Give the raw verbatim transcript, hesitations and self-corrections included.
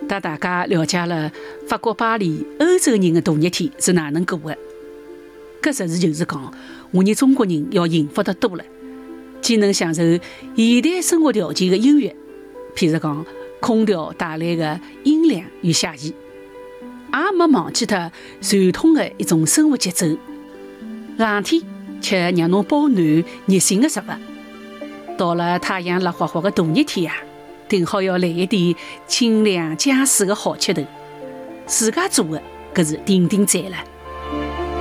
带大家了解了法国巴黎欧洲人的大热天是哪能过的。搿实事求是讲，我们中国人要幸福得多了，既能享受现代生活条件的优越，譬如讲空调带来的阴凉与夏意，也没忘记脱传统的一种生活节奏。冷天吃让侬保暖热心的食物，到了太阳辣花花的大热天呀，定好要来一点清凉解暑的好吃头，自家做的搿是顶顶赞了。